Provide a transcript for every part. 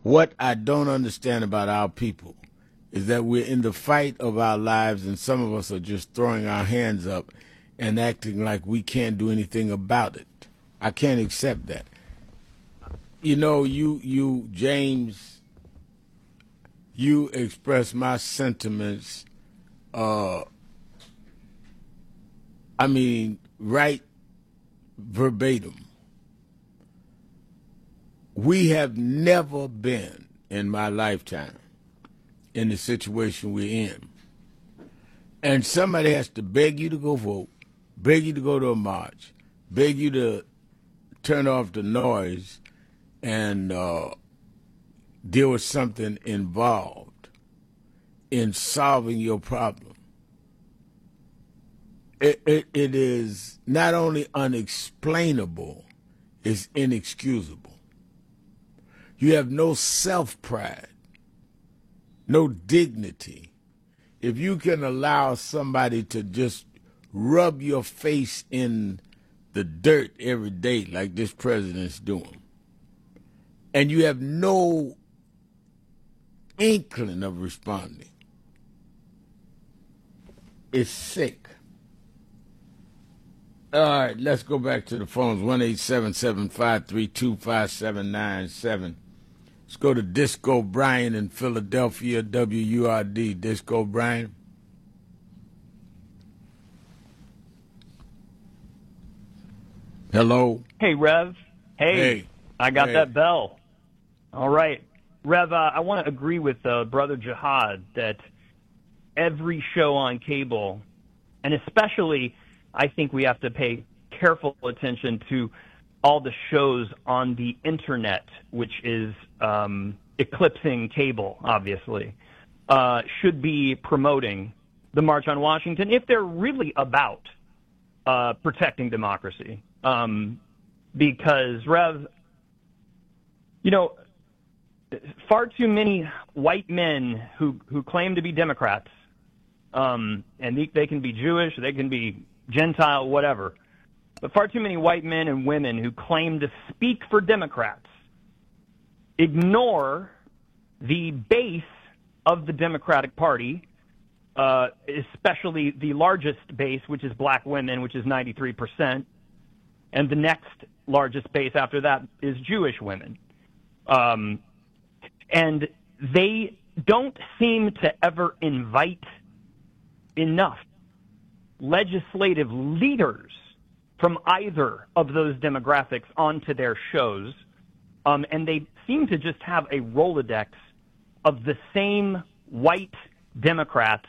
What I don't understand about our people is that we're in the fight of our lives, and some of us are just throwing our hands up and acting like we can't do anything about it. I can't accept that. You know, James, you express my sentiments, right verbatim. We have never been, in my lifetime, in the situation we're in. And somebody has to beg you to go vote, beg you to go to a march, beg you to turn off the noise and deal with something involved in solving your problem. It is not only unexplainable, it's inexcusable. You have no self-pride, no dignity. If you can allow somebody to just rub your face in the dirt every day like this president's doing, and you have no inkling of responding, it's sick. All right, let's go back to the phones, 1-877-532-5797. Let's go to Disco Brian in Philadelphia, WURD. Disco Brian. Hello. Hey, Rev. Hey. I got that bell. All right. Rev, I want to agree with Brother Jihad that every show on cable, and especially I think we have to pay careful attention to all the shows on the internet, which is eclipsing cable, obviously, should be promoting the March on Washington if they're really about protecting democracy. Because, Rev, you know, far too many white men who claim to be Democrats, and they can be Jewish, they can be Gentile, whatever, but far too many white men and women who claim to speak for Democrats ignore the base of the Democratic Party, especially the largest base, which is black women, which is 93%, and the next largest base after that is Jewish women. And they don't seem to ever invite enough legislative leaders from either of those demographics onto their shows, and they seem to just have a Rolodex of the same white Democrats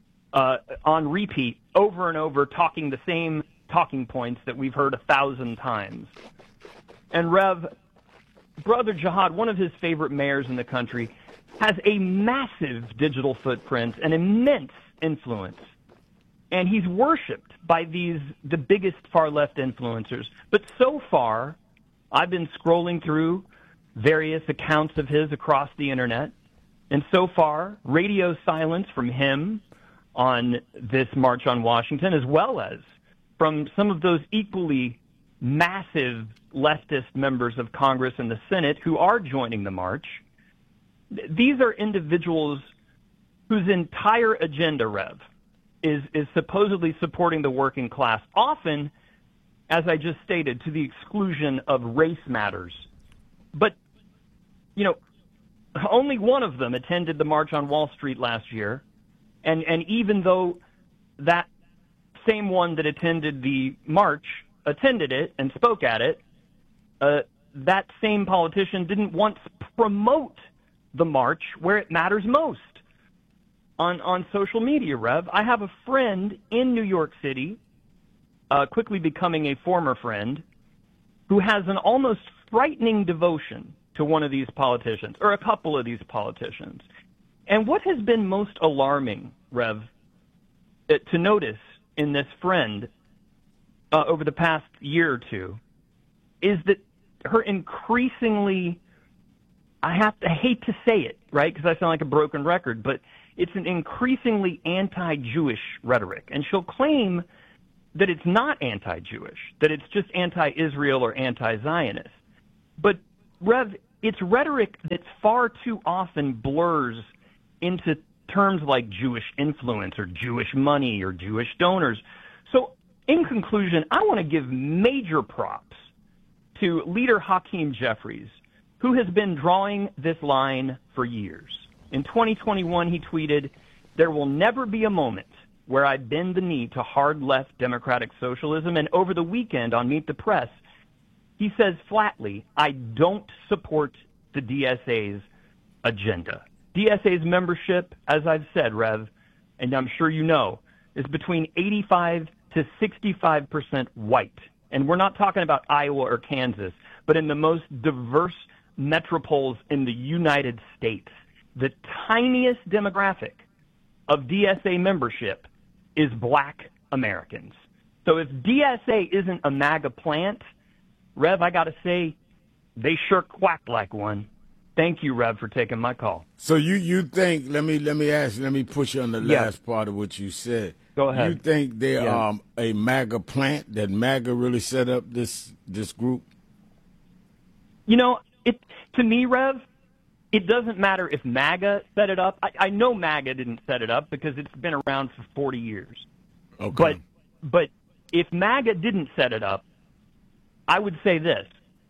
on repeat over and over, talking the same talking points that we've heard 1,000 times. And Rev, Brother Jihad, one of his favorite mayors in the country, has a massive digital footprint and immense influence. And he's worshipped by the biggest far-left influencers. But so far, I've been scrolling through various accounts of his across the internet, and so far, radio silence from him on this March on Washington, as well as from some of those equally massive leftist members of Congress and the Senate who are joining the march. These are individuals whose entire agenda, Rev, is supposedly supporting the working class, often, as I just stated, to the exclusion of race matters. But, you know, only one of them attended the March on Wall Street last year, and even though that same one that attended the march attended it and spoke at it, that same politician didn't once promote the march where it matters most, on social media, Rev. I have a friend in New York City, quickly becoming a former friend, who has an almost frightening devotion to one of these politicians, or a couple of these politicians. And what has been most alarming, Rev, to notice in this friend over the past year or two is that her increasingly, I hate to say it, right, because I sound like a broken record, but it's an increasingly anti-Jewish rhetoric. And she'll claim that it's not anti-Jewish, that it's just anti-Israel or anti-Zionist. But, Rev, it's rhetoric that far too often blurs into terms like Jewish influence or Jewish money or Jewish donors. So in conclusion, I want to give major props to leader Hakeem Jeffries, who has been drawing this line for years. In 2021, he tweeted, "There will never be a moment where I bend the knee to hard left democratic socialism." And over the weekend on Meet the Press, he says flatly, "I don't support the DSA's agenda." DSA's membership, as I've said, Rev, and I'm sure you know, is between 85 to 65% white. And we're not talking about Iowa or Kansas, but in the most diverse metropoles in the United States. The tiniest demographic of DSA membership is black Americans. So if DSA isn't a MAGA plant, Rev, I got to say, they sure quack like one. Thank you, Rev, for taking my call. So you think, let me push you on the last part of what you said. Go ahead. You think they are a MAGA plant, that MAGA really set up this group? You know, to me, Rev, it doesn't matter if MAGA set it up. I know MAGA didn't set it up because it's been around for 40 years. Okay. But if MAGA didn't set it up, I would say this.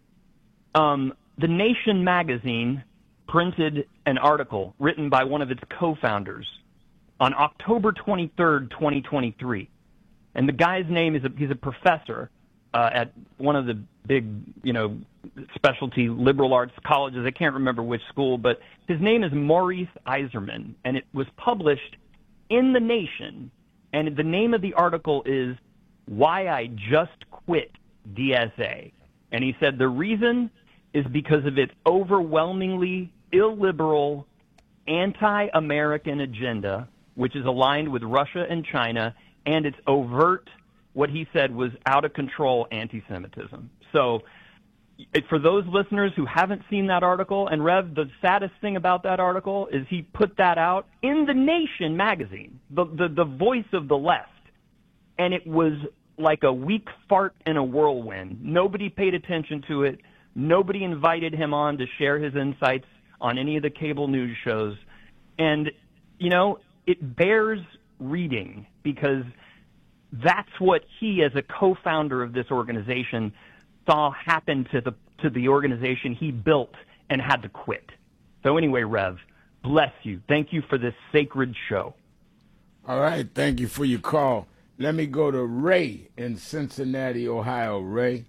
The Nation magazine printed an article written by one of its co-founders on October 23rd, 2023. And the guy's name he's a professor at one of the big, specialty liberal arts colleges. I can't remember which school, but his name is Maurice Eiserman, and it was published in The Nation. And the name of the article is "Why I Just Quit DSA." And he said the reason is because of its overwhelmingly illiberal, anti-American agenda, which is aligned with Russia and China, and its overt, what he said was out-of-control anti-Semitism. So for those listeners who haven't seen that article, and Rev, the saddest thing about that article is he put that out in The Nation magazine, the voice of the left, and it was like a weak fart in a whirlwind. Nobody paid attention to it. Nobody invited him on to share his insights on any of the cable news shows. And, it bears reading because that's what he, as a co-founder of this organization, saw happen to the organization he built and had to quit. So anyway, Rev, bless you. Thank you for this sacred show. All right. Thank you for your call. Let me go to Ray in Cincinnati, Ohio. Ray.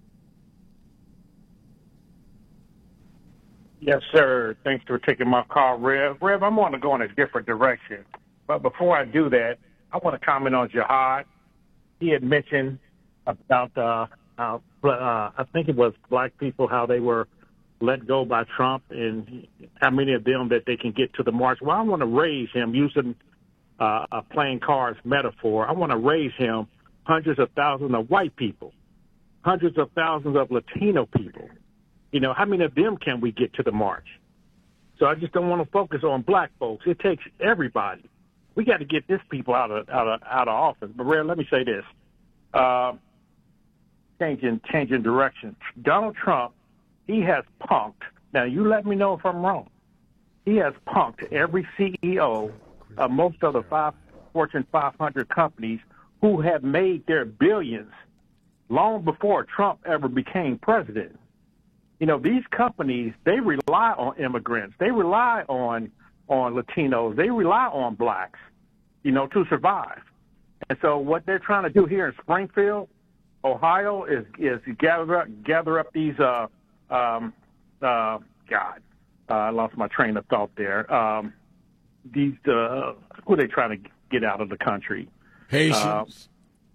Yes, sir. Thanks for taking my call, Rev. Rev, I want to go in a different direction. But before I do that, I want to comment on Jihad. He had mentioned about, I think it was black people, how they were let go by Trump and how many of them that they can get to the march. Well, I want to raise him using a playing cards metaphor. I want to raise him hundreds of thousands of white people, hundreds of thousands of Latino people. How many of them can we get to the march? So I just don't want to focus on black folks. It takes everybody. We got to get this people out of office. But Red, let me say this: changing direction. Donald Trump, he has punked. Now you let me know if I'm wrong. He has punked every CEO of most of the Fortune 500 companies who have made their billions long before Trump ever became president. These companies, they rely on immigrants. They rely on Latinos. They rely on blacks, to survive. And so what they're trying to do here in Springfield, Ohio, is gather up these, I lost my train of thought there. Who are they trying to get out of the country? Haitians.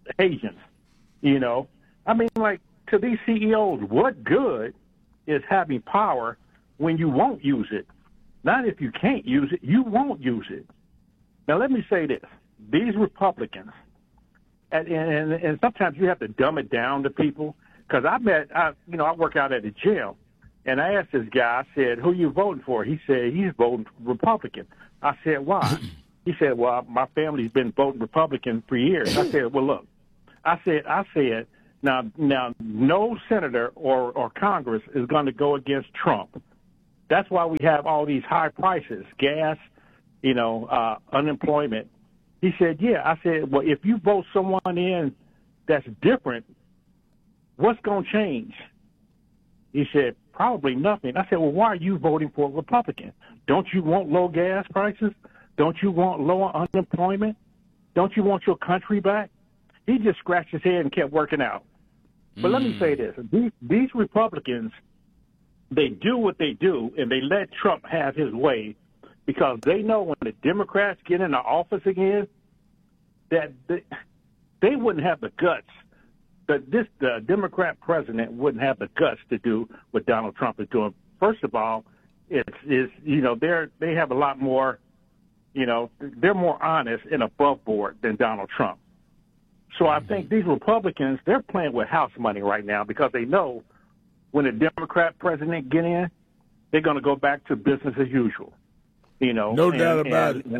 To these CEOs, what good is having power when you won't use it? Not if you can't use it, you won't use it. Now, let me say this. These Republicans, and sometimes you have to dumb it down to people, because I work out at a gym, and I asked this guy, I said, who you voting for? He said, he's voting Republican. I said, why? He said, well, my family's been voting Republican for years. I said, well, look, I said, Now, no senator or Congress is going to go against Trump. That's why we have all these high prices, gas, unemployment. He said, yeah. I said, well, if you vote someone in that's different, what's going to change? He said, probably nothing. I said, well, why are you voting for a Republican? Don't you want low gas prices? Don't you want lower unemployment? Don't you want your country back? He just scratched his head and kept working out. But let me say this. These Republicans, they do what they do, and they let Trump have his way because they know when the Democrats get into office again that they wouldn't have the guts. The Democrat president wouldn't have the guts to do what Donald Trump is doing. First of all, they have a lot more, they're more honest and above board than Donald Trump. So I think these Republicans, they're playing with house money right now because they know when a Democrat president get in, they're going to go back to business as usual. No doubt about it.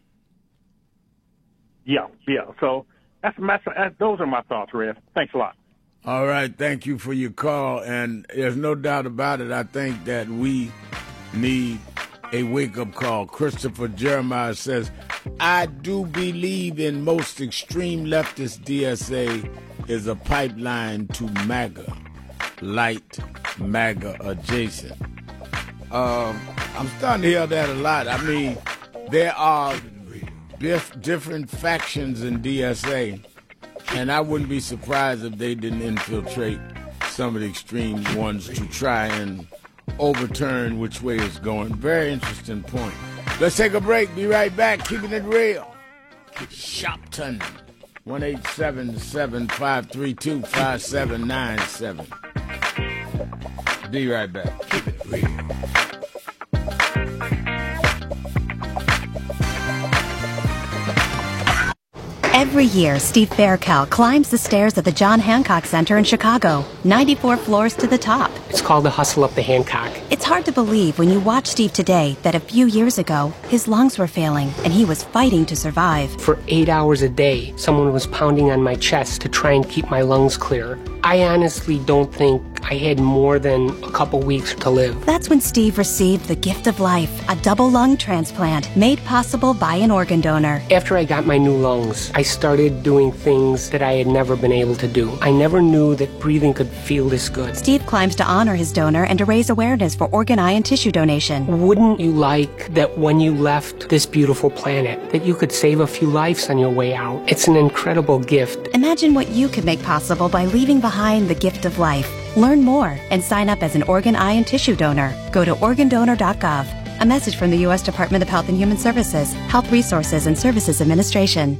Yeah. So those are my thoughts, Rev. Thanks a lot. All right. Thank you for your call. And there's no doubt about it. I think that we need a wake-up call. Christopher Jeremiah says, I do believe in most extreme leftist DSA is a pipeline to MAGA, light MAGA adjacent. I'm starting to hear that a lot. I mean, there are different factions in DSA, and I wouldn't be surprised if they didn't infiltrate some of the extreme ones to try and overturn which way it's going. Very interesting point. Let's take a break. Be right back. Keeping it real. Shopton, 1-877-532-5797. Be right back. Keep it real. Every year, Steve Faircal climbs the stairs at the John Hancock Center in Chicago, 94 floors to the top. It's called the Hustle Up the Hancock. It's hard to believe when you watch Steve today that a few years ago, his lungs were failing and he was fighting to survive. For 8 hours a day, someone was pounding on my chest to try and keep my lungs clear. I honestly don't think I had more than a couple weeks to live. That's when Steve received the gift of life, a double lung transplant made possible by an organ donor. After I got my new lungs, I started doing things that I had never been able to do. I never knew that breathing could feel this good. Steve climbs to honor his donor and to raise awareness for organ, eye, and tissue donation. Wouldn't you like that when you left this beautiful planet, that you could save a few lives on your way out? It's an incredible gift. Imagine what you could make possible by leaving behind the gift of life. Learn more and sign up as an organ, eye, and tissue donor. Go to organdonor.gov. A message from the U.S. Department of Health and Human Services, Health Resources and Services Administration.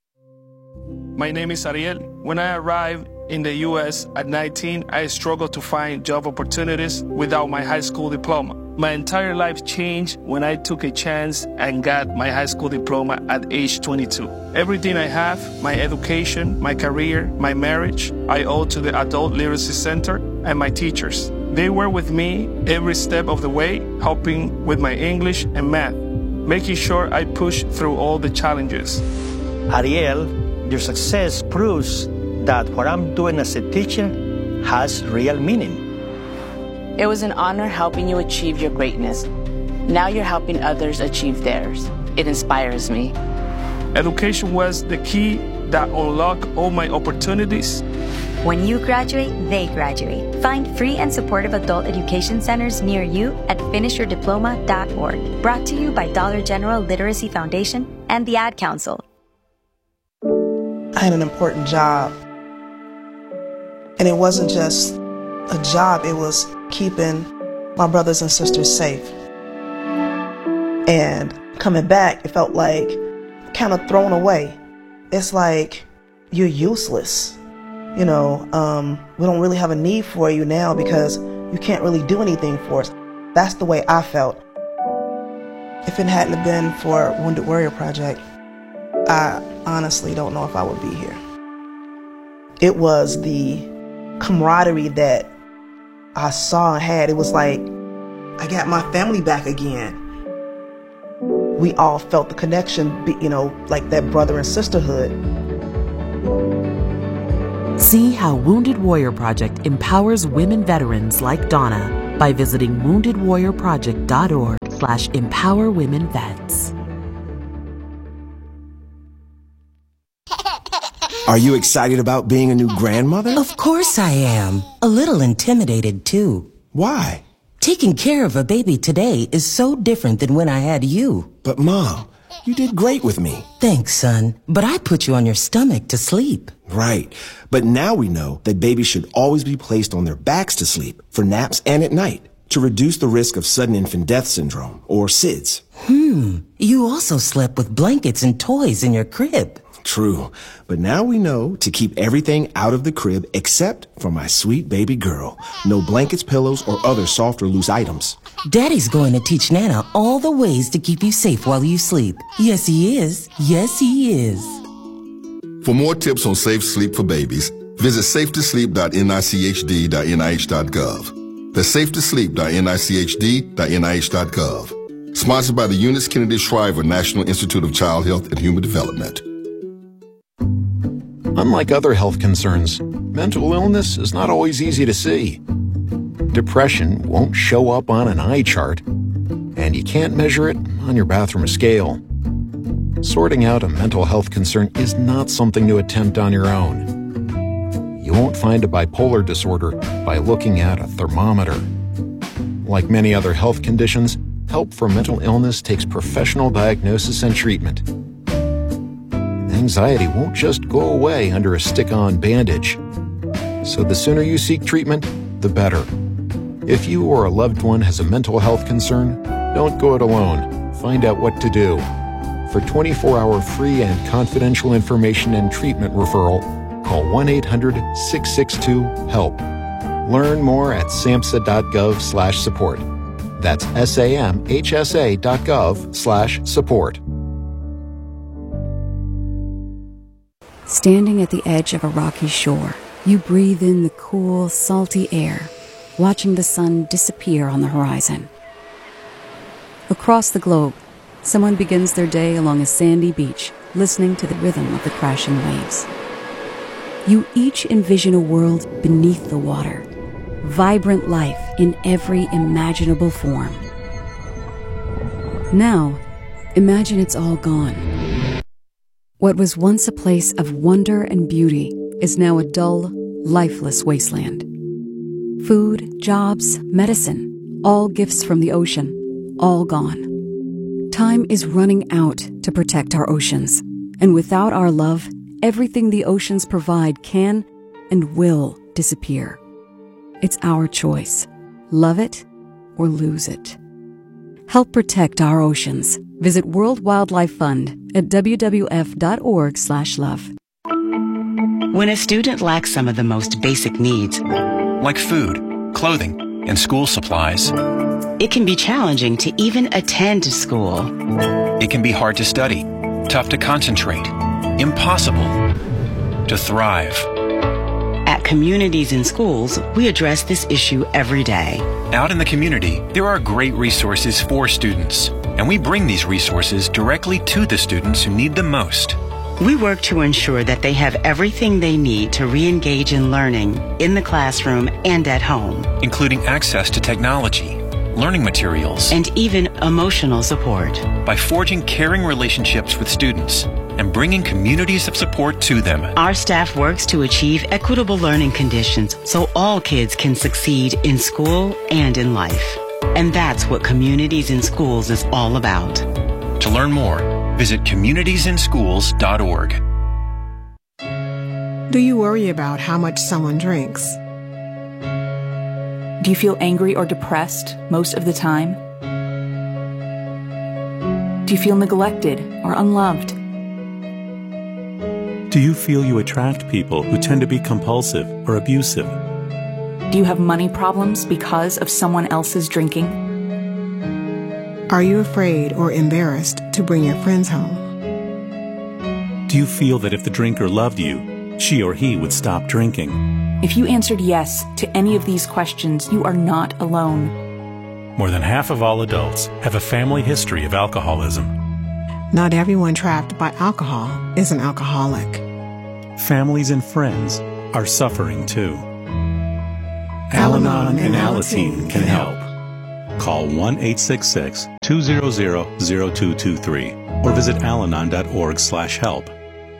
My name is Ariel. When I arrived in the U.S. at 19, I struggled to find job opportunities without my high school diploma. My entire life changed when I took a chance and got my high school diploma at age 22. Everything I have, my education, my career, my marriage, I owe to the Adult Literacy Center and my teachers. They were with me every step of the way, helping with my English and math, making sure I pushed through all the challenges. Ariel, your success proves that what I'm doing as a teacher has real meaning. It was an honor helping you achieve your greatness. Now you're helping others achieve theirs. It inspires me. Education was the key that unlocked all my opportunities. When you graduate, they graduate. Find free and supportive adult education centers near you at finishyourdiploma.org. Brought to you by Dollar General Literacy Foundation and the Ad Council. I had an important job. And it wasn't just a job, it was keeping my brothers and sisters safe. And coming back, it felt like kind of thrown away. It's like you're useless. We don't really have a need for you now because you can't really do anything for us. That's the way I felt. If it hadn't been for Wounded Warrior Project, I honestly don't know if I would be here. It was the camaraderie that I saw and had. It was like I got my family back again. We all felt the connection, like that brother and sisterhood. See how Wounded Warrior Project empowers women veterans like Donna. by visiting woundedwarriorproject.org/empowerwomenvets. Are you excited about being a new grandmother? Of course I am. A little intimidated, too. Why? Taking care of a baby today is so different than when I had you. But Mom, you did great with me. Thanks, son. But I put you on your stomach to sleep. Right. But now we know that babies should always be placed on their backs to sleep for naps and at night to reduce the risk of sudden infant death syndrome, or SIDS. You also slept with blankets and toys in your crib. True. But now we know to keep everything out of the crib except for my sweet baby girl. No blankets, pillows, or other soft or loose items. Daddy's going to teach Nana all the ways to keep you safe while you sleep. Yes, he is. Yes, he is. For more tips on safe sleep for babies, visit safetosleep.nichd.nih.gov. That's safetosleep.nichd.nih.gov. Sponsored by the Eunice Kennedy Shriver National Institute of Child Health and Human Development. Unlike other health concerns, mental illness is not always easy to see. Depression won't show up on an eye chart, and you can't measure it on your bathroom scale. Sorting out a mental health concern is not something to attempt on your own. You won't find a bipolar disorder by looking at a thermometer. Like many other health conditions, help for mental illness takes professional diagnosis and treatment. Anxiety won't just go away under a stick-on bandage. So the sooner you seek treatment, the better. If you or a loved one has a mental health concern, don't go it alone. Find out what to do. For 24-hour free and confidential information and treatment referral, call 1-800-662-HELP. Learn more at samhsa.gov/support. That's samhsa.gov/support. Standing at the edge of a rocky shore, you breathe in the cool, salty air, watching the sun disappear on the horizon. Across the globe, someone begins their day along a sandy beach, listening to the rhythm of the crashing waves. You each envision a world beneath the water, vibrant life in every imaginable form. Now, imagine it's all gone. What was once a place of wonder and beauty is now a dull, lifeless wasteland. Food, jobs, medicine, all gifts from the ocean, all gone. Time is running out to protect our oceans, and without our love, everything the oceans provide can and will disappear. It's our choice. Love it or lose it. Help protect our oceans. Visit World Wildlife Fund at wwf.org/love. When a student lacks some of the most basic needs, like food, clothing, and school supplies, it can be challenging to even attend school. It can be hard to study, tough to concentrate, impossible to thrive. At Communities in Schools, we address this issue every day. Out in the community, there are great resources for students, and we bring these resources directly to the students who need them most. We work to ensure that they have everything they need to re-engage in learning in the classroom and at home, including access to technology, learning materials, and even emotional support. By forging caring relationships with students and bringing communities of support to them, our staff works to achieve equitable learning conditions so all kids can succeed in school and in life. And that's what Communities in Schools is all about. To learn more, visit communitiesinschools.org. Do you worry about how much someone drinks? Do you feel angry or depressed most of the time? Do you feel neglected or unloved? Do you feel you attract people who tend to be compulsive or abusive? Do you have money problems because of someone else's drinking? Are you afraid or embarrassed to bring your friends home? Do you feel that if the drinker loved you, she or he would stop drinking? If you answered yes to any of these questions, you are not alone. More than half of all adults have a family history of alcoholism. Not everyone trapped by alcohol is an alcoholic. Families and friends are suffering too. Al-Anon and Alateen can help. Call 1-866-200-0223 or visit alanon.org/help.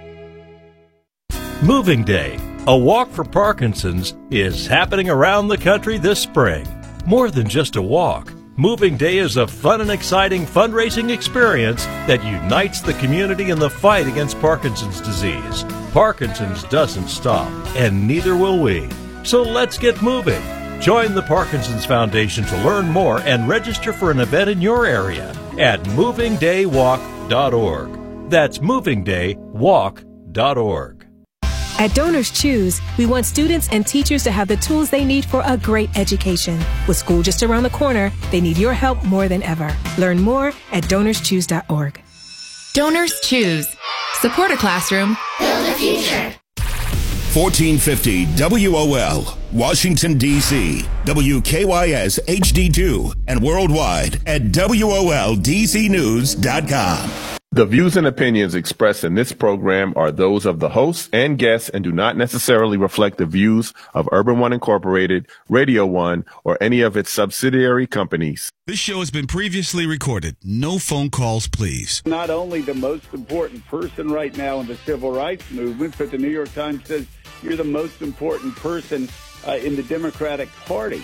Moving Day, a walk for Parkinson's, is happening around the country this spring. More than just a walk, Moving Day is a fun and exciting fundraising experience that unites the community in the fight against Parkinson's disease. Parkinson's doesn't stop, and neither will we. So let's get moving. Join the Parkinson's Foundation to learn more and register for an event in your area at movingdaywalk.org. That's movingdaywalk.org. At Donors Choose, we want students and teachers to have the tools they need for a great education. With school just around the corner, they need your help more than ever. Learn more at donorschoose.org. Donors Choose. Support a classroom. Build a future. 1450 WOL, Washington, D.C., WKYS HD2, and worldwide at WOLDCnews.com. The views and opinions expressed in this program are those of the hosts and guests and do not necessarily reflect the views of Urban One Incorporated, Radio One, or any of its subsidiary companies. This show has been previously recorded. No phone calls, please. Not only the most important person right now in the civil rights movement, but the New York Times says you're the most important person in the Democratic Party.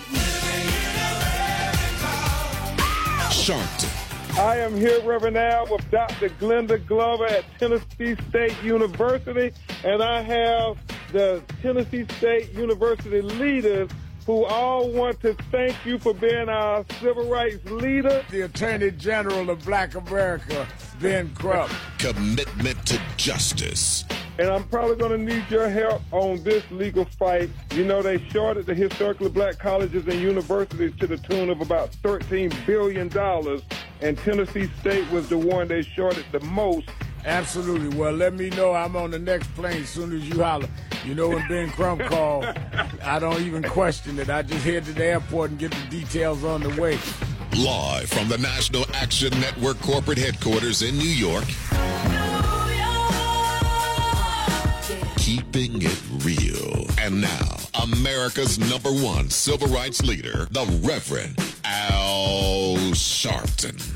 Sharpton. I am here, Reverend Al, with Dr. Glenda Glover at Tennessee State University, and I have the Tennessee State University leaders who all want to thank you for being our civil rights leader. The Attorney General of Black America, Ben Crump. Commitment to justice. And I'm probably going to need your help on this legal fight. You know, they shorted the historically black colleges and universities to the tune of about $13 billion, and Tennessee State was the one they shorted the most. Absolutely. Well, let me know. I'm on the next plane as soon as you holler. You know, when Ben Crump called, I don't even question it. I just head to the airport and get the details on the way. Live from the National Action Network corporate headquarters in New York. Keeping it real. And now, America's #1 civil rights leader, the Reverend Al Sharpton.